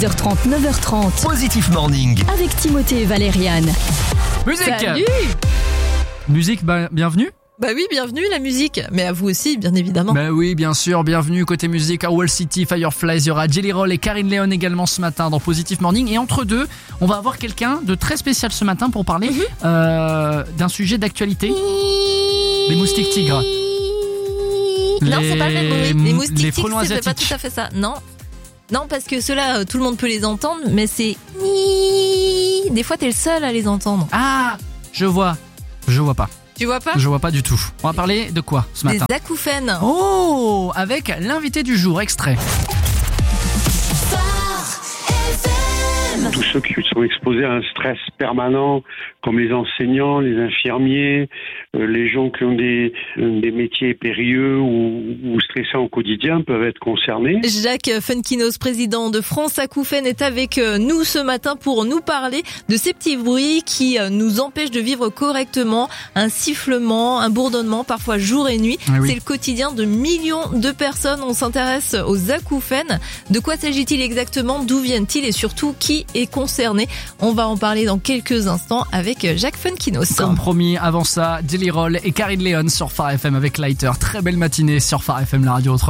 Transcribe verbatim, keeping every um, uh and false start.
six heures trente, neuf heures trente. Positif Morning. Avec Timothée et Valériane. Musique. Salut. Musique, bah, bienvenue. Bah oui, bienvenue la musique, mais à vous aussi, bien évidemment. Bah oui, bien sûr, bienvenue côté musique à Wall City, Fireflies, il y aura Jelly Roll et Karine Léon également ce matin dans Positif Morning. Et entre deux, on va avoir quelqu'un de très spécial ce matin pour parler mm-hmm. euh, d'un sujet d'actualité. Les moustiques tigres. Non, les... c'est pas le même bruit. Les moustiques les tigres, c'est pas tout à fait ça. Non, non, parce que ceux-là, tout le monde peut les entendre, mais c'est... Des fois, t'es le seul à les entendre. Ah, je vois. Je vois pas. Tu vois pas ? Je vois pas du tout. On va parler de quoi ce matin ? Des acouphènes. Oh, avec l'invité du jour, extrait. Tous ceux qui sont exposés à un stress permanent, comme les enseignants, les infirmiers, euh, les gens qui ont des, des métiers périlleux ou, ou stressants au quotidien peuvent être concernés. Jacques Funkinos, président de France Acouphènes, est avec nous ce matin pour nous parler de ces petits bruits qui nous empêchent de vivre correctement. Un sifflement, un bourdonnement, parfois jour et nuit. Ah oui. C'est le quotidien de millions de personnes. On s'intéresse aux acouphènes. De quoi s'agit-il exactement ? D'où viennent-ils ? Et surtout, qui est concerné ? On va en parler dans quelques instants avec Jacques Funkinos. Comme promis, avant ça, Jelly Roll et Karine Léon sur Phare F M avec Lighter. Très belle matinée sur Phare F M, la radio autrement.